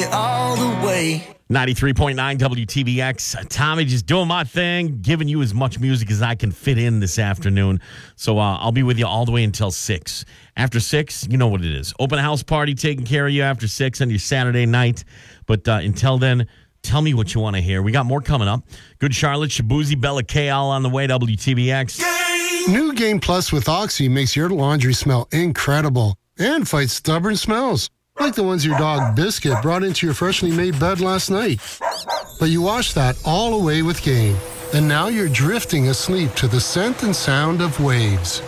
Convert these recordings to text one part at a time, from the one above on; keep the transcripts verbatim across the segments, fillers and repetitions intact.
it all the way. ninety-three point nine W T B X. Tommy just doing my thing, giving you as much music as I can fit in this afternoon. So uh, I'll be with you all the way until six. After six, you know what it is. Open house party taking care of you after six on your Saturday night. But uh, until then, tell me what you want to hear. We got more coming up. Good Charlotte, Shabuzi, Bella K L on the way, W T B X. New Game Plus with Oxy makes your laundry smell incredible and fights stubborn smells, like the ones your dog Biscuit brought into your freshly made bed last night. But you washed that all away with Game, and now you're drifting asleep to the scent and sound of waves.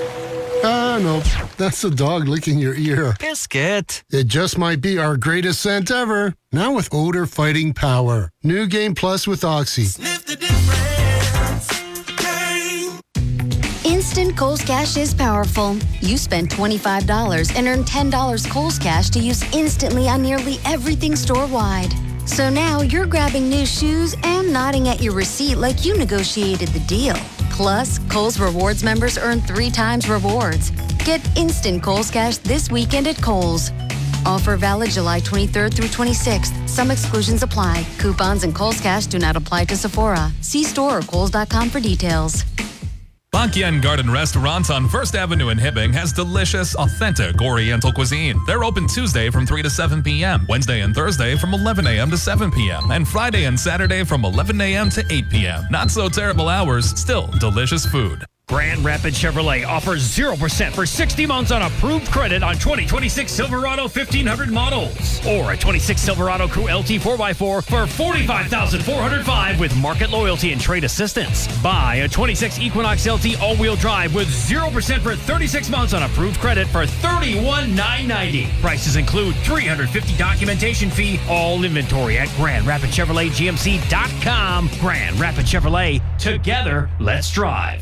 Ah, no, that's the dog licking your ear. Biscuit. It just might be our greatest scent ever. Now with odor-fighting power. New Game Plus with Oxy. Sniff the difference. Game. Instant Kohl's Cash is powerful. You spend twenty-five dollars and earn ten dollars Kohl's Cash to use instantly on nearly everything store-wide. So now you're grabbing new shoes and nodding at your receipt like you negotiated the deal. Plus, Kohl's Rewards members earn three times rewards. Get instant Kohl's Cash this weekend at Kohl's. Offer valid July twenty-third through twenty-sixth. Some exclusions apply. Coupons and Kohl's Cash do not apply to Sephora. See store or kohls dot com for details. Bakyan Garden Restaurant on First Avenue in Hibbing has delicious, authentic Oriental cuisine. They're open Tuesday from three to seven p.m., Wednesday and Thursday from eleven a.m. to seven p.m., and Friday and Saturday from eleven a.m. to eight p.m. Not so terrible hours, still delicious food. Grand Rapids Chevrolet offers zero percent for sixty months on approved credit on twenty twenty-six Silverado fifteen hundred models. Or a twenty-six Silverado Crew L T four by four for forty-five thousand four hundred five dollars with market loyalty and trade assistance. Buy a twenty-six Equinox L T all-wheel drive with zero percent for thirty-six months on approved credit for thirty-one thousand nine hundred ninety dollars. Prices include three hundred fifty dollars documentation fee. All inventory at Grand Rapids Chevrolet G M C dot com. Grand Rapids Chevrolet. Together, let's drive.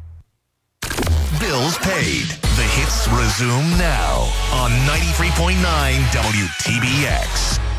Bills paid. The hits resume now on ninety-three point nine W T B X.